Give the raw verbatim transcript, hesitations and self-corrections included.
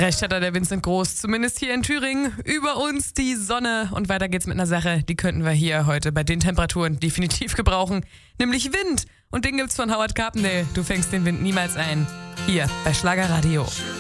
Recht hat er, der Vincent Groß, zumindest hier in Thüringen. Über uns die Sonne. Und weiter geht's mit einer Sache, die könnten wir hier heute bei den Temperaturen definitiv gebrauchen. Nämlich Wind. Und den gibt's von Howard Carpendale. Du fängst den Wind niemals ein. Hier bei Schlagerradio.